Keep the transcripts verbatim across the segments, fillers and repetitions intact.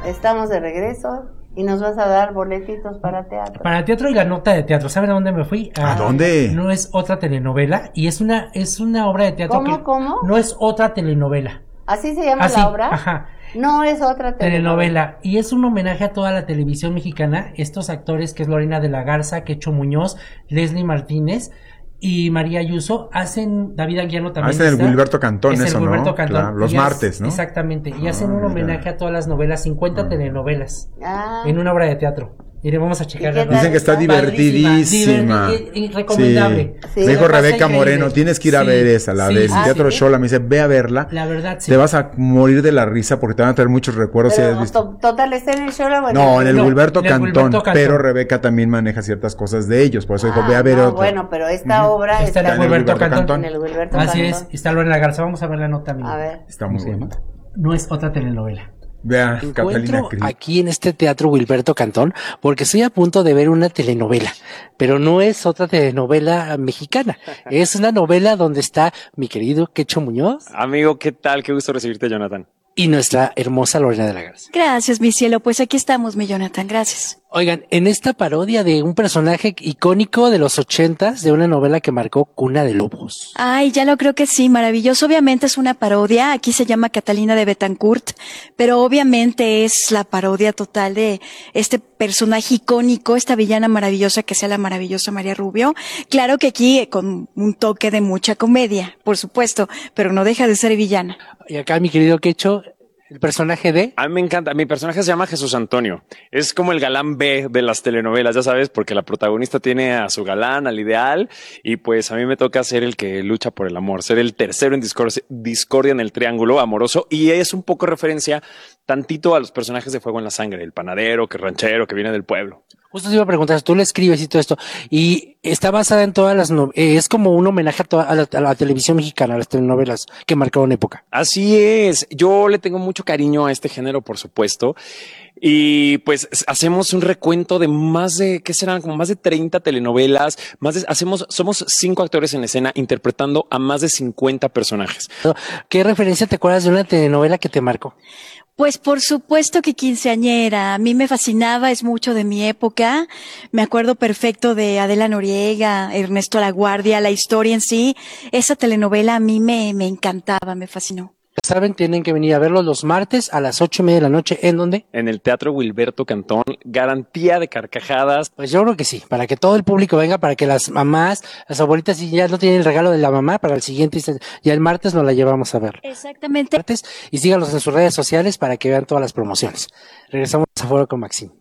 Estamos de regreso y nos vas a dar boletitos para teatro. Para teatro y la nota de teatro. ¿Saben a dónde me fui? ¿A, ¿A dónde? No es otra telenovela y es una es una obra de teatro. ¿Cómo, que cómo? No es otra telenovela. ¿Así se llama Así, la obra? Ajá. No es otra telenovela. telenovela. Y es un homenaje a toda la televisión mexicana. Estos actores que es Lorena de la Garza, Quecho Muñoz, Leslie Martínez y María Ayuso hacen, David Aguiano también. Hacen está, el Gilberto Cantón, es eso, el Gilberto ¿no? Cantón. Claro, los y martes, hace, ¿no? Exactamente. Y ah, hacen un mira. homenaje a todas las novelas, cincuenta ah. telenovelas ah. en una obra de teatro. Mire, vamos a checar. Dicen que está divertidísima. Divertid recomendable. Sí. Sí. Me dijo Rebeca Moreno, tienes que ir a sí. ver esa, la sí. del ah, Teatro ¿sí? Xola. Me dice, ve a verla. La verdad, sí. Te vas a morir de la risa porque te van a traer muchos recuerdos. Pero, si has visto. ¿Total está en el Xola? Bueno, no, en el, no, Gilberto, en el Cantón, Gilberto Cantón. Pero Rebeca también maneja ciertas cosas de ellos. Por eso dijo, ah, ve a ver no, otra. Bueno, pero esta uh-huh. obra está, está en el Gilberto Cantón. Cantón. En el Gilberto Así Cantón. es, está Lorena Garza. Vamos a ver la nota. A ver. Está muy buena. No es otra telenovela. Vea, encuentro aquí en este Teatro Gilberto Cantón porque estoy a punto de ver una telenovela, pero no es otra telenovela mexicana, es una novela donde está mi querido Quecho Muñoz. Amigo, ¿qué tal? Qué gusto recibirte, Jonathan. Y nuestra hermosa Lorena de la Garza. Gracias, mi cielo, pues aquí estamos, mi Jonathan, gracias. Oigan, en esta parodia de un personaje icónico de los ochentas, de una novela que marcó Cuna de Lobos. Ay, ya lo creo que sí, maravilloso. Obviamente es una parodia, aquí se llama Catalina de Betancourt, pero obviamente es la parodia total de este personaje icónico, esta villana maravillosa que sea la maravillosa María Rubio. Claro que aquí con un toque de mucha comedia, por supuesto, pero no deja de ser villana. Y acá mi querido Quecho, el personaje de... A mí me encanta. Mi personaje se llama Jesús Antonio. Es como el galán B de las telenovelas, ya sabes, porque la protagonista tiene a su galán, al ideal, y pues a mí me toca ser el que lucha por el amor, ser el tercero en discordia, discordia en el triángulo amoroso, y es un poco referencia tantito a los personajes de Fuego en la Sangre, el panadero, que ranchero, que viene del pueblo. Justo te iba a preguntar, tú le escribes y todo esto, y está basada en todas las novelas, eh, es como un homenaje a, toda, a, la, a la televisión mexicana, a las telenovelas que marcaron época. Así es, yo le tengo mucho cariño a este género, por supuesto, y pues hacemos un recuento de más de, ¿qué serán? Como más de treinta telenovelas, más de, hacemos, somos cinco actores en escena interpretando a más de cincuenta personajes. ¿Qué referencia te acuerdas de una telenovela que te marcó? Pues por supuesto que Quinceañera, a mí me fascinaba, es mucho de mi época, me acuerdo perfecto de Adela Noriega, Ernesto Laguardia, la historia en sí, esa telenovela a mí me, me encantaba, me fascinó. Saben, tienen que venir a verlo los martes a las ocho y media de la noche. ¿En dónde? En el Teatro Gilberto Cantón. Garantía de carcajadas. Pues yo creo que sí, para que todo el público venga, para que las mamás, las abuelitas, si ya no tienen el regalo de la mamá, para el siguiente, ya el martes nos la llevamos a ver. Exactamente. Martes, y síganos en sus redes sociales para que vean todas las promociones. Regresamos a Foro con Maxim.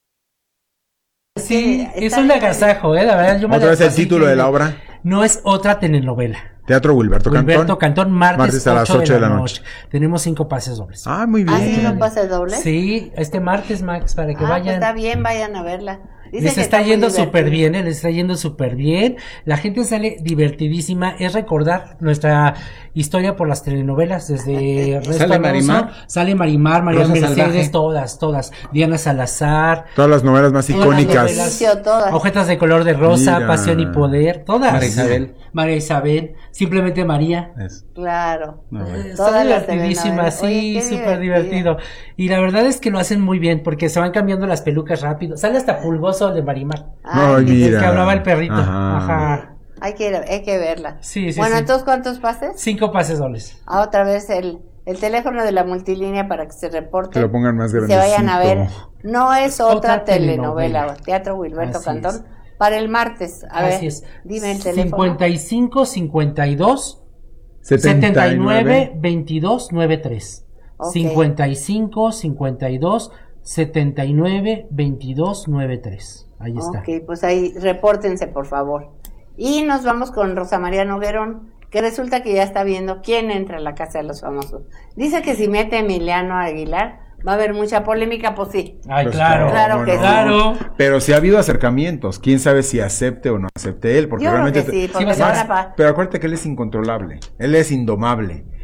Sí, es un agasajo, ¿eh? La verdad, yo me ¿Otra vez el título de la obra? No es otra telenovela. Teatro Gilberto Cantón. Gilberto Cantón, martes, martes a las ocho de la noche. noche. Tenemos cinco pases dobles. Ah, muy bien. ¿Ah, sí, son pases dobles? Sí, este martes, Max, para que ah, vayan. Pues está bien, vayan a verla. Dice les que está, está yendo súper bien, ¿eh? Les está yendo súper bien. La gente sale divertidísima. Es recordar nuestra historia por las telenovelas desde Sale Marimar. Sale Marimar, María Rosa Mercedes, Salvaje. todas, todas. Diana Salazar. Todas las novelas más todas icónicas. Las novelas, todas. Agujetas de color de rosa, Mira. Pasión y poder. Todas. María Isabel. María Isabel. Simplemente María. Es. Claro. No, eh, está divertidísima, sí, súper divertido. Y la verdad es que lo hacen muy bien porque se van cambiando las pelucas rápido. Sale hasta Pulgoso de Marimar. Ay, el que hablaba el perrito. Ajá. Ajá. Hay que, hay que verla. Sí, sí, bueno, sí. entonces, ¿cuántos pases? Cinco pases dobles. Ah, otra vez el, el teléfono de la multilínea para que se reporten. Que lo pongan más grande. Se vayan a ver. No es otra, otra telenovela. telenovela. Teatro Gilberto Así Cantón. Es. Para el martes. A Así ver, es. dime el teléfono. cincuenta y cinco, cincuenta y dos, setenta y nueve, veintidós, noventa y tres. Okay. cincuenta y cinco, cincuenta y dos, setenta y nueve, veintidós, noventa y tres. Ahí está. Ok, pues ahí repórtense, por favor. Y nos vamos con Rosa María Noguerón, que resulta que ya está viendo quién entra a la Casa de los Famosos. Dice que si mete a Emiliano Aguilar, va a haber mucha polémica, pues sí. Ay, pues claro. Claro que no. Claro. Pero si ha habido acercamientos, quién sabe si acepte o no acepte él, porque Yo realmente creo que sí, te... porque sí, van a... Pero acuérdate que él es incontrolable, él es indomable.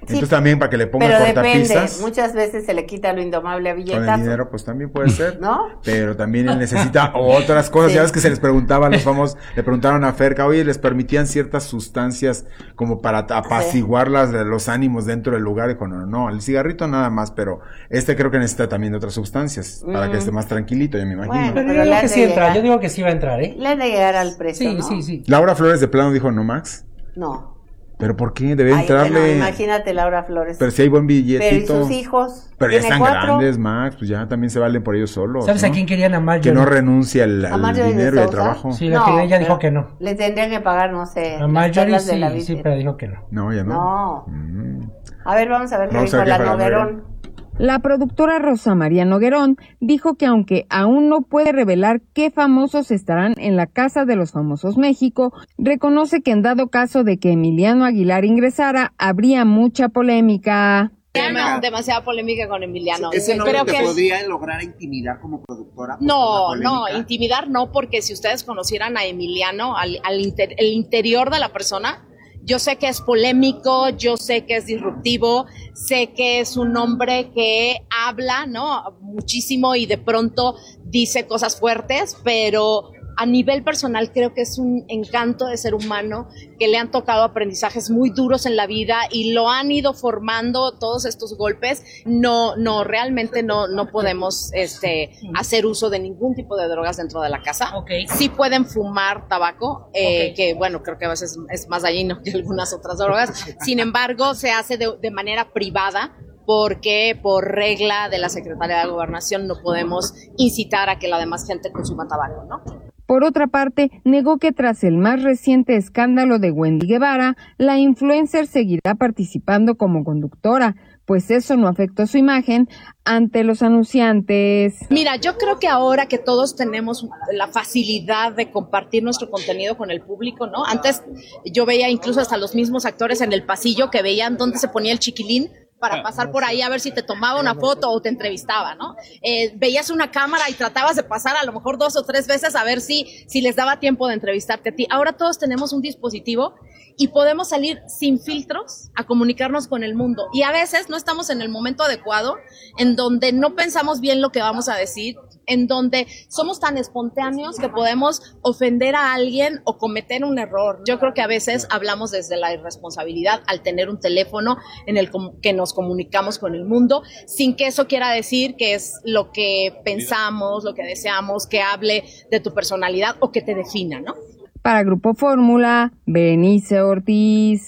Entonces también para que le pongan pero cortapisas. depende, muchas veces se le quita lo indomable a billetazo. Con el dinero, pues también puede ser. ¿No? Pero también él necesita otras cosas. Sí. Ya ves que se les preguntaba a los famosos, le preguntaron a Ferca, oye, les permitían ciertas sustancias como para apaciguar las, los ánimos dentro del lugar. Y dijo, no, no, el cigarrito nada más, pero este creo que necesita también de otras sustancias mm. para que esté más tranquilito, yo me imagino. Bueno, pero, pero yo digo que sí entra, yo digo que sí va a entrar, ¿eh? Le han de llegar al precio, Sí, ¿no? sí, sí. Laura Flores de plano dijo, no, Max. No. ¿Pero por qué? Debe Ay, entrarle. bueno, imagínate Laura Flores. Pero si hay buen billetito. Pero y sus hijos. Pero ya están cuatro? grandes, Max, pues ya también se valen por ellos solos. ¿Sabes ¿no? a quién querían a Marjorie? Que no renuncie al, al dinero y al trabajo. Sí, la no, que ella dijo que no. Le tendrían que pagar, no sé. A Marjorie sí, de la sí, pero dijo que no. No, ya no. No. Mm. A ver, vamos a ver qué dijo la Noguerón. La productora Rosa María Noguerón dijo que aunque aún no puede revelar qué famosos estarán en la Casa de los Famosos México, reconoce que en dado caso de que Emiliano Aguilar ingresara, habría mucha polémica. No, demasiada polémica con Emiliano. ¿Ese nombre Creo te que podría es... lograr intimidar como productora? No, no, intimidar no, porque si ustedes conocieran a Emiliano, al, al inter, el interior de la persona, yo sé que es polémico, yo sé que es disruptivo, sé que es un hombre que habla, ¿no? Muchísimo y de pronto dice cosas fuertes, pero a nivel personal creo que es un encanto de ser humano, que le han tocado aprendizajes muy duros en la vida y lo han ido formando todos estos golpes. No, no, realmente no, no podemos este, hacer uso de ningún tipo de drogas dentro de la casa. Okay. Sí pueden fumar tabaco, eh, okay. que bueno, creo que a veces es más dañino que algunas otras drogas. Sin embargo, se hace de, de manera privada, porque por regla de la Secretaría de Gobernación no podemos incitar a que la demás gente consuma tabaco, ¿no? Por otra parte, negó que tras el más reciente escándalo de Wendy Guevara, la influencer seguirá participando como conductora, pues eso no afectó su imagen ante los anunciantes. Mira, yo creo que ahora que todos tenemos la facilidad de compartir nuestro contenido con el público, ¿no? Antes yo veía incluso hasta los mismos actores en el pasillo que veían dónde se ponía el chiquilín para pasar por ahí a ver si te tomaba una foto o te entrevistaba, ¿no? Eh, veías una cámara y tratabas de pasar a lo mejor dos o tres veces a ver si, si les daba tiempo de entrevistarte a ti. Ahora todos tenemos un dispositivo y podemos salir sin filtros a comunicarnos con el mundo. Y a veces no estamos en el momento adecuado, en donde no pensamos bien lo que vamos a decir, en donde somos tan espontáneos que podemos ofender a alguien o cometer un error. Yo creo que a veces hablamos desde la irresponsabilidad al tener un teléfono en el que nos comunicamos con el mundo, sin que eso quiera decir que es lo que pensamos, lo que deseamos, que hable de tu personalidad o que te defina, ¿no? Para Grupo Fórmula, Berenice Ortiz.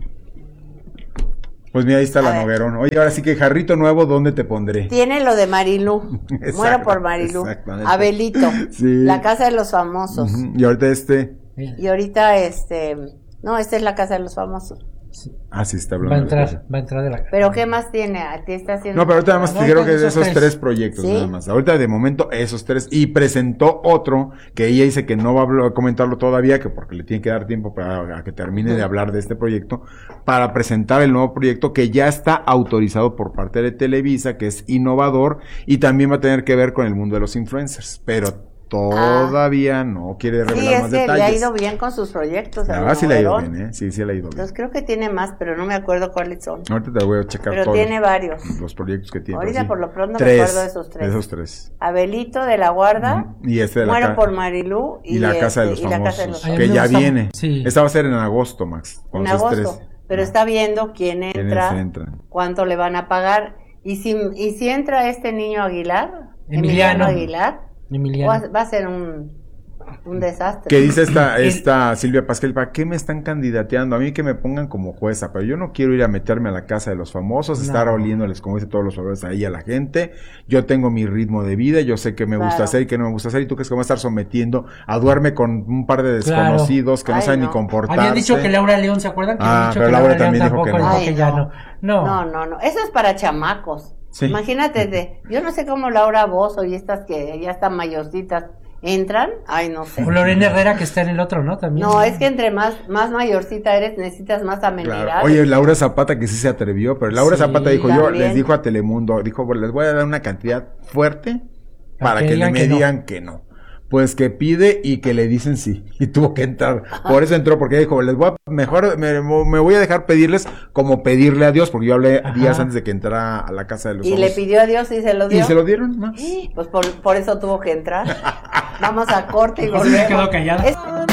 Pues mira, ahí está la Noguerón. Oye, ahora sí que jarrito nuevo, ¿dónde te pondré? Tiene lo de Marilú. Muero por Marilú. Abelito. Sí. La Casa de los Famosos. Uh-huh. Y ahorita este. Y ahorita este. No, esta es la Casa de los Famosos. Sí. Ah, sí, está hablando. Va a entrar, va a entrar de la casa. ¿Pero qué más tiene? ¿Te está haciendo? No, pero ahorita nada más te creo que de esos tres, tres proyectos, ¿sí? Nada más. Ahorita de momento esos tres. Y presentó otro que ella dice que no va a comentarlo todavía, que porque le tiene que dar tiempo para que termine uh-huh. de hablar de este proyecto, para presentar el nuevo proyecto que ya está autorizado por parte de Televisa, que es innovador y también va a tener que ver con el mundo de los influencers. Pero todavía ah. no quiere revelar sí, es más que detalles. le ha ido bien con sus proyectos. Ah, sí le ha ido bien, ¿eh? Sí, sí le ha ido bien. Entonces creo que tiene más, pero no me acuerdo cuáles son. Ahorita te voy a checar pero todos. Pero tiene varios. Los proyectos que tiene. Ahorita sí. por lo pronto tres, me acuerdo de esos tres. De esos tres. Abelito de la Guarda. Y este de la Muero ca- por Marilú. Y, y la Casa de los este, Famosos. De los Famosos que ya viene. Sí. Esta va a ser en agosto, Max. En agosto. Tres. Pero está viendo quién entra, entra, cuánto le van a pagar. Y si, y si entra este niño Aguilar, Emiliano, Emiliano Aguilar, Emiliano. va a ser un... un desastre. Que dice esta, esta Silvia Pasquel, ¿para qué me están candidateando? A mí que me pongan como jueza, pero yo no quiero ir a meterme a la Casa de los Famosos, no. estar oliéndoles, como dice, todos los favores ahí a la gente. Yo tengo mi ritmo de vida, yo sé qué me claro. gusta hacer y qué no me gusta hacer, y tú crees que me vas a estar sometiendo a duerme con un par de desconocidos claro. que no Ay, saben no. ni comportarse. Habían dicho que Laura León, ¿se acuerdan? Que ah, dicho pero que Laura, Laura también dijo que no. Ay, que no. ya no. No. no, no, no, eso es para chamacos. Sí. Imagínate, de, yo no sé cómo Laura Bozzo y estas que ya están mayorcitas entran, ay no sé. O Lorena Herrera que está en el otro, ¿no? También. No, es que entre más más mayorcita eres, necesitas más amenidad. Claro. Oye, Laura Zapata que sí se atrevió, pero Laura sí, Zapata dijo, también. yo les dijo a Telemundo, dijo, les voy a dar una cantidad fuerte para, para que, que me que digan no. que no. Pues que pide y que le dicen sí. Y tuvo que entrar. Por eso entró, porque dijo, les voy a, mejor me, me voy a dejar pedirles como pedirle a Dios, porque yo hablé Ajá. días antes de que entrara a la casa de los Y famosos. le pidió a Dios y se lo dio. Y se lo dieron más. Pues por, por eso tuvo que entrar. Vamos a corte y volvemos. Se quedó callada. Es...